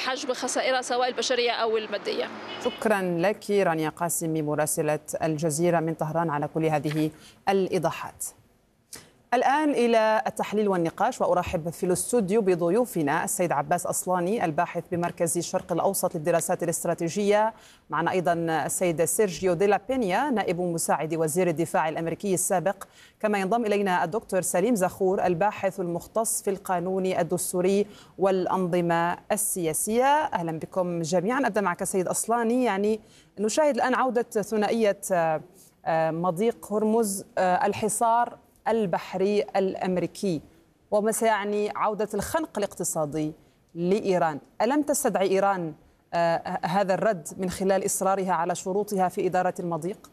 حجم خسائرها سواء البشرية أو المادية. شكرا لك رانيا قاسمي مراسلة الجزيرة من طهران على كل هذه الإيضاحات. الآن إلى التحليل والنقاش، وأرحب في الاستوديو بضيوفنا السيد عباس أصلاني الباحث بمركز الشرق الأوسط للدراسات الاستراتيجية، معنا أيضا السيد سيرجيو ديلا بينيا نائب مساعد وزير الدفاع الأمريكي السابق، كما ينضم إلينا الدكتور سليم زخور الباحث المختص في القانون الدستوري والأنظمة السياسية. أهلا بكم جميعا. أبدأ معك سيد أصلاني، يعني نشاهد الآن عودة ثنائية مضيق هرمز، الحصار البحري الأمريكي، وما سيعني عودة الخنق الاقتصادي لإيران. ألم تستدعي إيران هذا الرد من خلال إصرارها على شروطها في إدارة المضيق؟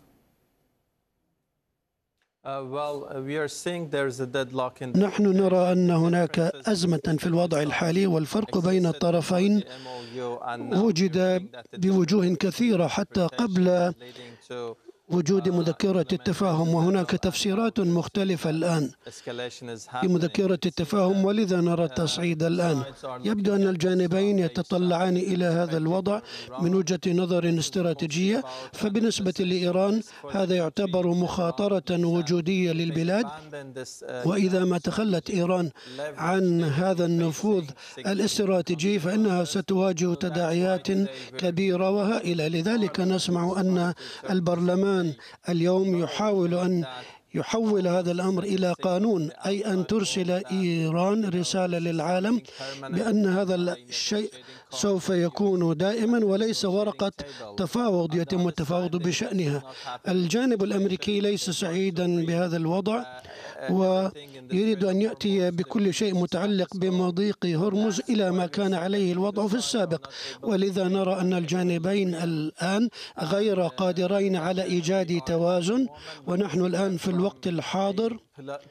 نحن نرى أن هناك أزمة في الوضع الحالي، والفرق بين الطرفين وجد بوجوه كثيرة حتى قبل وجود مذكرة التفاهم، وهناك تفسيرات مختلفة الآن لمذكرة التفاهم، ولذا نرى التصعيد الآن. يبدو أن الجانبين يتطلعان إلى هذا الوضع من وجهة نظر استراتيجية، فبالنسبة لإيران هذا يعتبر مخاطرة وجودية للبلاد، وإذا ما تخلت إيران عن هذا النفوذ الاستراتيجي فإنها ستواجه تداعيات كبيرة وهائلة. لذلك نسمع أن البرلمان اليوم يحاول أن يحول هذا الأمر إلى قانون، أي أن ترسل إيران رسالة للعالم بأن هذا الشيء سوف يكون دائما وليس ورقة تفاوض يتم التفاوض بشأنها. الجانب الأمريكي ليس سعيدا بهذا الوضع ويريد أن يأتي بكل شيء متعلق بمضيق هرمز إلى ما كان عليه الوضع في السابق، ولذا نرى أن الجانبين الآن غير قادرين على إيجاد توازن. ونحن الآن في الوقت الحاضر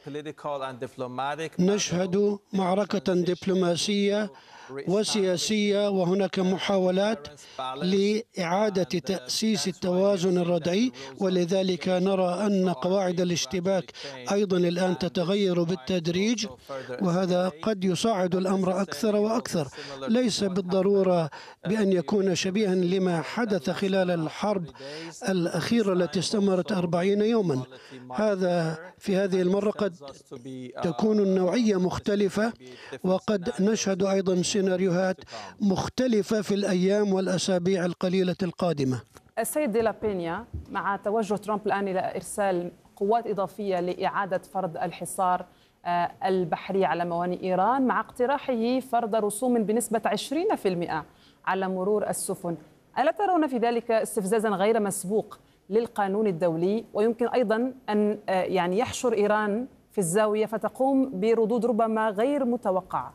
نشهد معركة دبلوماسية وسياسية، وهناك محاولات لإعادة تأسيس التوازن الردعي، ولذلك نرى أن قواعد الاشتباك أيضا الآن تتغير بالتدريج، وهذا قد يصعد الأمر أكثر وأكثر. ليس بالضرورة بأن يكون شبيها لما حدث خلال الحرب الأخيرة التي استمرت 40 يوما. هذا في هذه المرة قد تكون النوعية مختلفة، وقد نشهد أيضا سيناريوهات مختلفة في الأيام والأسابيع القليلة القادمة. السيد ديلا بينيا، مع توجه ترامب الآن إلى إرسال قوات إضافية لإعادة فرض الحصار البحري على موانئ إيران، مع اقتراحه فرض رسوم بنسبة 20% على مرور السفن، ألا ترون في ذلك استفزازا غير مسبوق للقانون الدولي، ويمكن أيضا أن يعني يحشر إيران في الزاوية فتقوم بردود ربما غير متوقعة؟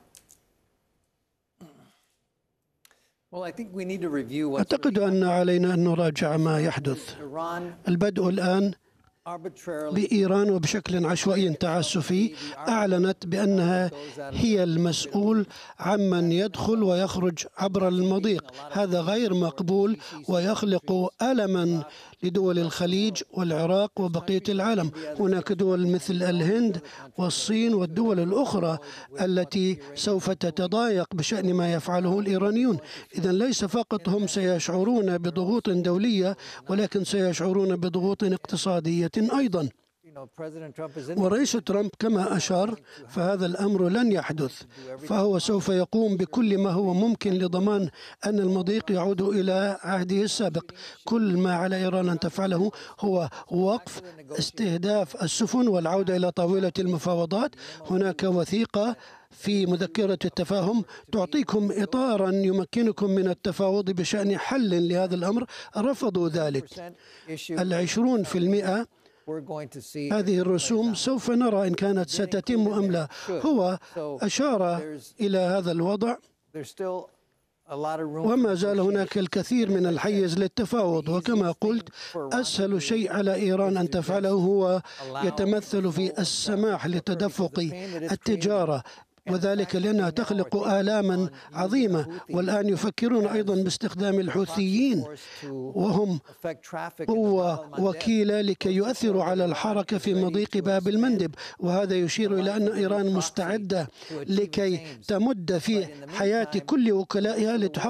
أعتقد أن علينا أن نراجع ما يحدث. البدء الآن بإيران وبشكل عشوائي تعسفي أعلنت بأنها هي المسؤول عمن يدخل ويخرج عبر المضيق. هذا غير مقبول ويخلق ألما لدول الخليج والعراق وبقية العالم. هناك دول مثل الهند والصين والدول الأخرى التي سوف تتضايق بشأن ما يفعله الإيرانيون. إذن ليس فقط هم سيشعرون بضغوط دولية، ولكن سيشعرون بضغوط اقتصادية أيضا. ورئيس ترامب كما أشار فهذا الأمر لن يحدث، فهو سوف يقوم بكل ما هو ممكن لضمان أن المضيق يعود إلى عهده السابق. كل ما على إيران أن تفعله هو وقف استهداف السفن والعودة إلى طاولة المفاوضات. هناك وثيقة في مذكرة التفاهم تعطيكم إطارا يمكنكم من التفاوض بشأن حل لهذا الأمر، رفضوا ذلك. 20% هذه الرسوم سوف نرى إن كانت ستتم أم لا. هو أشار إلى هذا الوضع، وما زال هناك الكثير من الحيز للتفاوض. وكما قلت أسهل شيء على إيران أن تفعله هو يتمثل في السماح لتدفق التجارة، وذلك لأنها تخلق آلاما عظيمة. والآن يفكرون أيضا باستخدام الحوثيين، وهم قوة وكيلة لكي يؤثروا على الحركة في مضيق باب المندب. وهذا يشير إلى أن إيران مستعدة لكي تمد في حياة كل وكلائها لتحقق